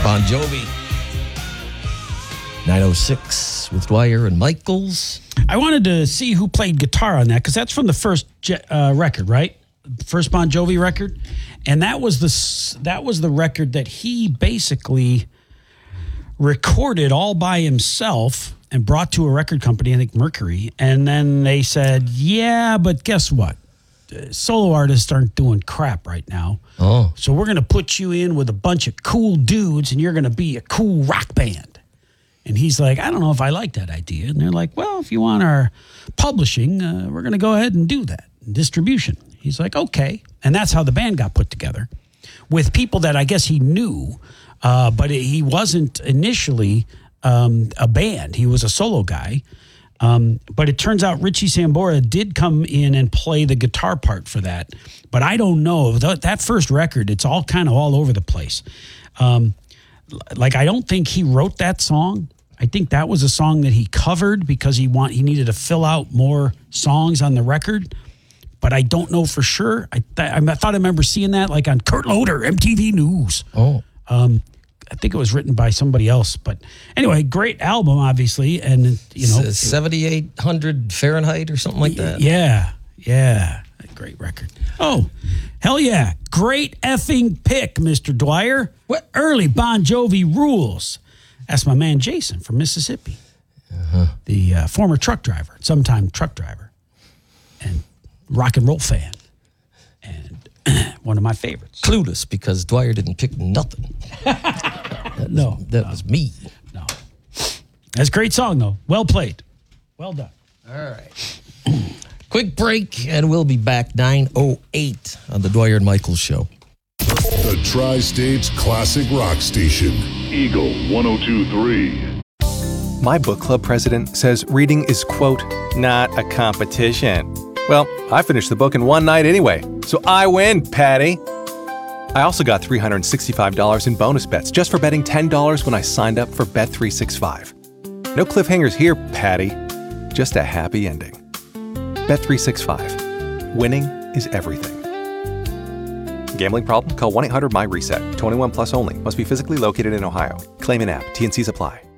Bon Jovi. 906 with Dwyer and Michaels. I wanted to see who played guitar on that because that's from the first record, right? First Bon Jovi record, and that was the record that he basically recorded all by himself and brought to a record company, I think Mercury, and then they said, "Yeah, but guess what? Solo artists aren't doing crap right now. Oh, so we're going to put you in with a bunch of cool dudes, and you're going to be a cool rock band." And he's like, "I don't know if I like that idea." And they're like, "Well, if you want our publishing, we're going to go ahead and do that. Distribution." He's like, "Okay." And that's how the band got put together with people that I guess he knew, but he wasn't initially a band. He was a solo guy. But it turns out Richie Sambora did come in and play the guitar part for that. But I don't know. That first record, it's all kind of all over the place. I don't think he wrote that song. I think that was a song that he covered because he needed to fill out more songs on the record. But I don't know for sure. I thought I remember seeing that like on Kurt Loder, MTV News. Oh. I think it was written by somebody else. But anyway, great album, obviously. And, 7,800 Fahrenheit or something like that. Yeah. Great record. Oh, hell yeah. Great effing pick, Mr. Dwyer. What early Bon Jovi rules. That's my man Jason from Mississippi. The former truck driver, sometime truck driver, and rock and roll fan. And one of my favorites. Clueless because Dwyer didn't pick nothing. That was me. No. That's a great song, though. Well played. Well done. All right. Quick break, and we'll be back 9:08 on the Dwyer and Michaels show. The Tri-State's classic rock station. Eagle 102.3. My book club president says reading is, quote, not a competition. Well, I finished the book in one night anyway, so I win, Patty. I also got $365 in bonus bets just for betting $10 when I signed up for Bet365. No cliffhangers here, Patty. Just a happy ending. Bet365. Winning is everything. Gambling problem? Call 1-800-MY-RESET. 21 plus only. Must be physically located in Ohio. Claim in app. T&Cs apply.